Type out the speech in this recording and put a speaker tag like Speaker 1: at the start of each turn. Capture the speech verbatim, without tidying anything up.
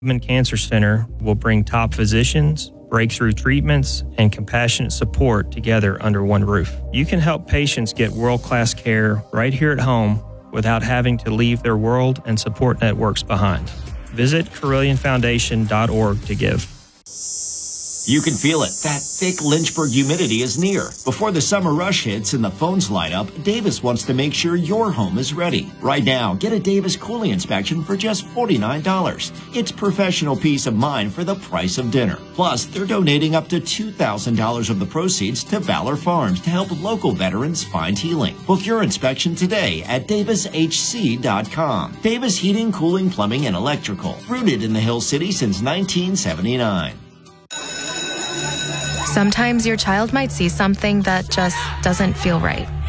Speaker 1: Human Cancer Center will bring top physicians, breakthrough treatments, and compassionate support together under one roof. You can help patients get world-class care right here at home without having to leave their world and support networks behind. Visit Carilion Foundation dot org to give.
Speaker 2: You can feel it. That thick Lynchburg humidity is near. Before the summer rush hits and the phones light up, Davis wants to make sure your home is ready. Right now, get a Davis cooling inspection for just forty-nine dollars. It's professional peace of mind for the price of dinner. Plus, they're donating up to two thousand dollars of the proceeds to Valor Farms to help local veterans find healing. Book your inspection today at Davis H C dot com. Davis Heating, Cooling, Plumbing, and Electrical. Rooted in the Hill City since nineteen seventy-nine.
Speaker 3: Sometimes your child might see something that just doesn't feel right.